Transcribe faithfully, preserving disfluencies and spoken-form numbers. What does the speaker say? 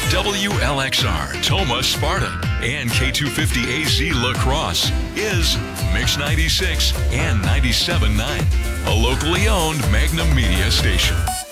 W L X R Toma Sparta and K two fifty A Z La Crosse is Mix ninety-six and ninety-seven point nine, a locally owned Magnum Media station.